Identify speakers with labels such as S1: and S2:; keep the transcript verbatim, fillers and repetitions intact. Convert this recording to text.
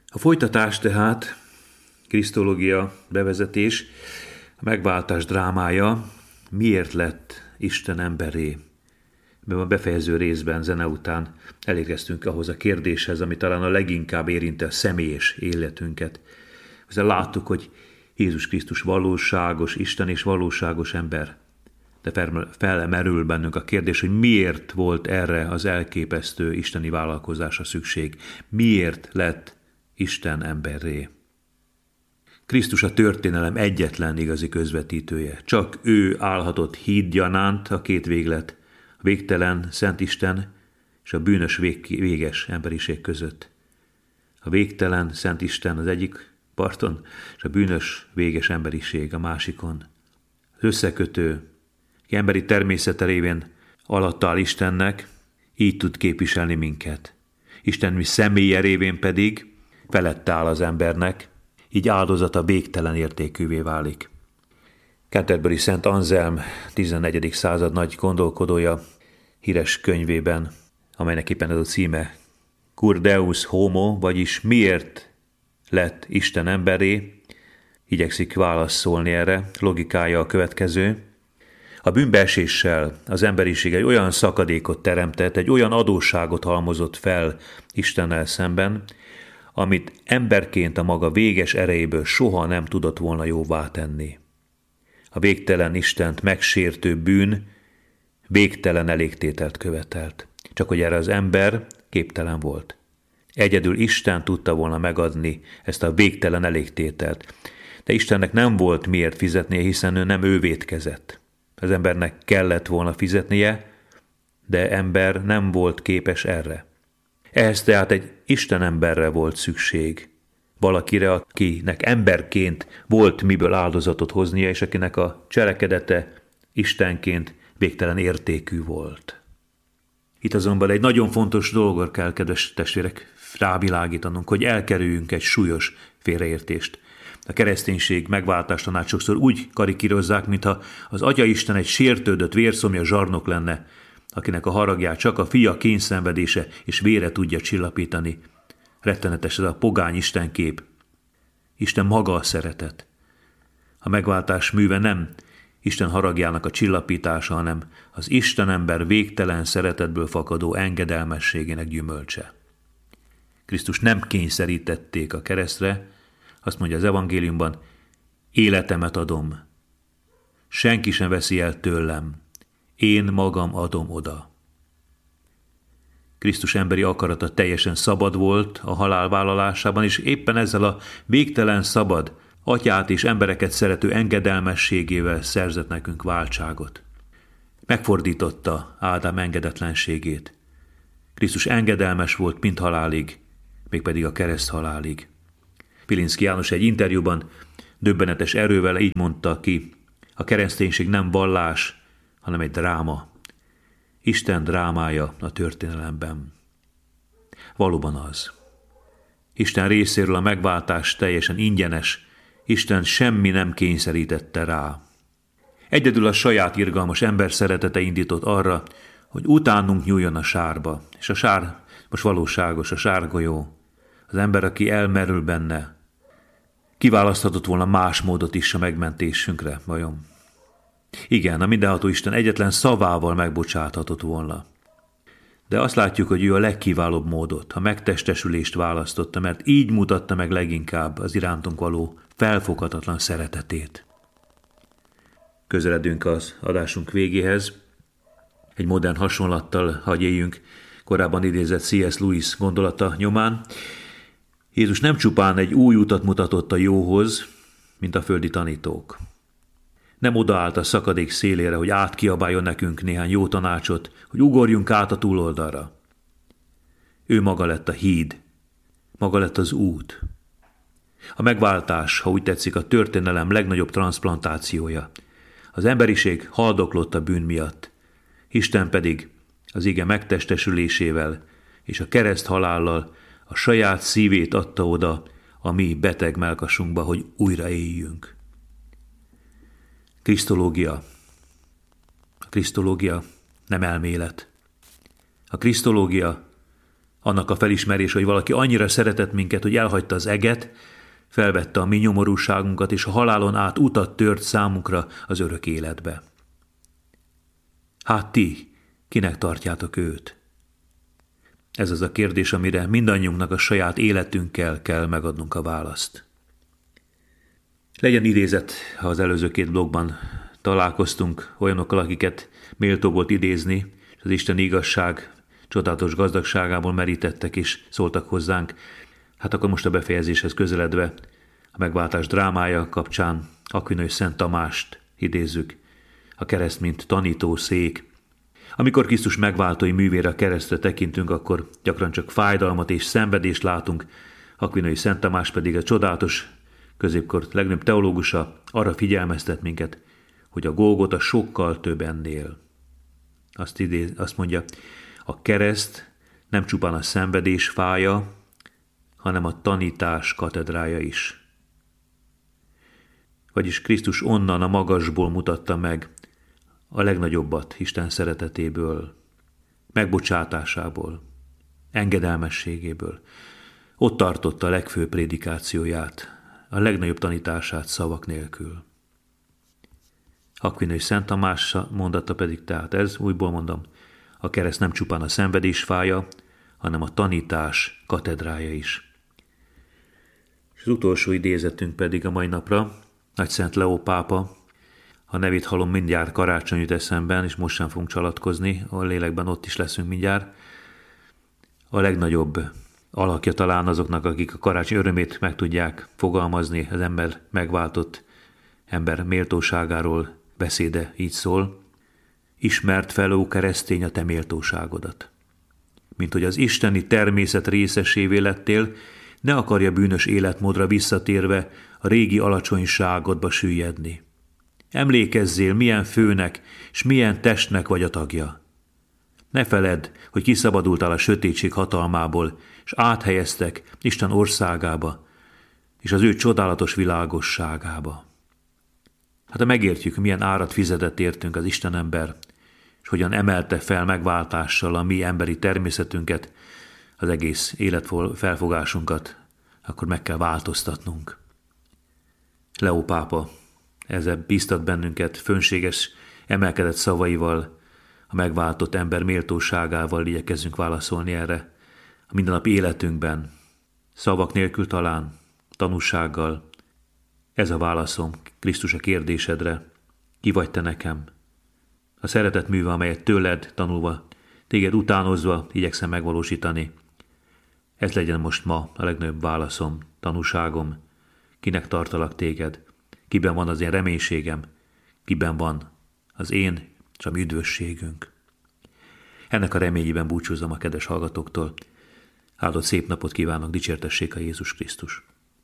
S1: A folytatás tehát, krisztológia bevezetés, a megváltás drámája, miért lett Isten emberré? Mert a befejező részben, zene után elérkeztünk ahhoz a kérdéshez, ami talán a leginkább érinti a személyes életünket. Ezzel láttuk, hogy Jézus Krisztus valóságos Isten és valóságos ember. De felmerül bennünk a kérdés, hogy miért volt erre az elképesztő isteni vállalkozásra szükség? Miért lett Isten emberré? Krisztus a történelem egyetlen igazi közvetítője. Csak ő állhatott hídgyanánt a két véglet, a végtelen Szent Isten és a bűnös vég, véges emberiség között. A végtelen Szent Isten az egyik parton, és a bűnös véges emberiség a másikon. Az összekötő, emberi természete révén alatt áll Istennek, így tud képviselni minket. Isten mi személye révén pedig felette áll az embernek, így áldozata végtelen értékűvé válik. Canterbury Szent Anselm tizennegyedik század nagy gondolkodója híres könyvében, amelynek éppen ez a címe, Cur Deus Homo, vagyis miért lett Isten emberré, igyekszik válaszolni erre, logikája a következő. A bűnbeeséssel az emberiség egy olyan szakadékot teremtett, egy olyan adósságot halmozott fel Istennel szemben, amit emberként a maga véges erejéből soha nem tudott volna jóvá tenni. A végtelen Istent megsértő bűn végtelen elégtételt követelt, csak hogy erre az ember képtelen volt. Egyedül Isten tudta volna megadni ezt a végtelen elégtételt, de Istennek nem volt miért fizetnie, hiszen ő nem ő vétkezett. Az embernek kellett volna fizetnie, de ember nem volt képes erre. Ehhez tehát egy Isten emberre volt szükség. Valakire, akinek emberként volt miből áldozatot hoznia, és akinek a cselekedete Istenként végtelen értékű volt. Itt azonban egy nagyon fontos dolgot kell, kedves testvérek, rávilágítanunk, hogy elkerüljünk egy súlyos félreértést. A kereszténység megváltástanát sokszor úgy karikírozzák, mintha az Atyaisten egy sértődött vérszomja zsarnok lenne, akinek a haragját csak a fia kényszenvedése és vére tudja csillapítani. Rettenetes ez a pogány istenkép. Isten maga a szeretet. A megváltás műve nem Isten haragjának a csillapítása, hanem az Istenember végtelen szeretetből fakadó engedelmességének gyümölcse. Krisztus nem kényszerítették a keresztre, azt mondja az evangéliumban, életemet adom. Senki sem veszi el tőlem. Én magam adom oda. Krisztus emberi akarata teljesen szabad volt a halál vállalásában, és éppen ezzel a végtelen szabad, atyát és embereket szerető engedelmességével szerzett nekünk váltságot. Megfordította Ádám engedetlenségét. Krisztus engedelmes volt mind halálig, mégpedig a kereszt halálig. Pilinszky János egy interjúban döbbenetes erővel így mondta ki, a kereszténység nem vallás, hanem egy dráma. Isten drámája a történelemben. Valóban az. Isten részéről a megváltás teljesen ingyenes, Isten semmi nem kényszerítette rá. Egyedül a saját irgalmas ember szeretete indított arra, hogy utánunk nyúljon a sárba, és a sár most valóságos, a sárgolyó. Az ember, aki elmerül benne, kiválaszthatott volna más módot is a megmentésünkre, vajon? Igen, a mindenható Isten egyetlen szavával megbocsáthatott volna. De azt látjuk, hogy ő a legkiválóbb módot, a megtestesülést választotta, mert így mutatta meg leginkább az irántunk való felfoghatatlan szeretetét. Közeledünk az adásunk végéhez. Egy modern hasonlattal hagy éljünk korábban idézett C S Lewis gondolata nyomán. Jézus nem csupán egy új utat mutatott a jóhoz, mint a földi tanítók. Nem odaállt a szakadék szélére, hogy átkiabáljon nekünk néhány jó tanácsot, hogy ugorjunk át a túloldalra. Ő maga lett a híd, maga lett az út. A megváltás, ha úgy tetszik, a történelem legnagyobb transzplantációja. Az emberiség haldoklott a bűn miatt, Isten pedig az ige megtestesülésével és a kereszt halállal a saját szívét adta oda a mi beteg mellkasunkba, hogy újra éljünk. Krisztológia. A krisztológia nem elmélet. A krisztológia Annak a felismerés, hogy valaki annyira szeretett minket, hogy elhagyta az eget, felvette a mi nyomorúságunkat, és a halálon át utat tört számunkra az örök életbe. Hát ti, kinek tartjátok őt? Ez az a kérdés, amire mindannyiunknak a saját életünkkel kell megadnunk a választ. Legyen idézet, ha az előző két blogban találkoztunk olyanokkal, akiket méltó volt idézni, és az Isten igazság csodálatos gazdagságából merítettek és szóltak hozzánk. Hát akkor most a befejezéshez közeledve a megváltás drámája kapcsán Aquinas Szent Tamást idézzük, a kereszt mint tanítószék. Amikor Krisztus megváltói művére a keresztre tekintünk, akkor gyakran csak fájdalmat és szenvedést látunk, Aquinas Szent Tamás pedig a csodálatos középkor legnagyobb teológusa arra figyelmeztet minket, hogy a Gólgota sokkal több ennél. Azt, idéz, azt mondja, a kereszt nem csupán a szenvedés fája, hanem a tanítás katedrája is. Vagyis Krisztus onnan a magasból mutatta meg a legnagyobbat Isten szeretetéből, megbocsátásából, engedelmességéből. Ott tartotta a legfőbb prédikációját, a legnagyobb tanítását szavak nélkül. Aquinas Szent Tamás mondata pedig tehát ez, újból mondom, a kereszt nem csupán a szenvedés fája, hanem a tanítás katedrája is. És az utolsó idézetünk pedig a mai napra, Nagyszent Leó pápa, a nevét hallom mindjárt karácsony jut eszemben, és most sem fogunk csalatkozni, a lélekben ott is leszünk mindjárt. A legnagyobb alakja talán azoknak, akik a karácsony örömét meg tudják fogalmazni, az ember megváltott ember méltóságáról beszéde így szól. Ismert fel, ó keresztény, a te méltóságodat. Mint hogy az isteni természet részesévé lettél, ne akarja bűnös életmódra visszatérve a régi alacsonyságodba süllyedni. Emlékezzél, milyen főnek és milyen testnek vagy a tagja. Ne feledd, hogy kiszabadultál a sötétség hatalmából, és áthelyeztek Isten országába, és az ő csodálatos világosságába. Hát ha megértjük, milyen árat fizetett értünk az Isten ember, és hogyan emelte fel megváltással a mi emberi természetünket, az egész életfelfogásunkat, akkor meg kell változtatnunk. Leó pápa ezzel bíztat bennünket fönséges, emelkedett szavaival, a megváltott ember méltóságával igyekezzünk válaszolni erre a mindennapi életünkben, szavak nélkül talán, tanúsággal. Ez a válaszom Krisztus a kérdésedre, ki vagy te nekem? A szeretet műve, amelyet tőled tanulva, téged utánozva igyekszem megvalósítani. Ez legyen most ma a legnagyobb válaszom, tanúságom, kinek tartalak téged, kiben van az én reménységem, kiben van az én és a mi üdvösségünk. Ennek a reményében búcsúzom a kedves hallgatóktól. Áldott szép napot kívánok, dicsértessék a Jézus Krisztus.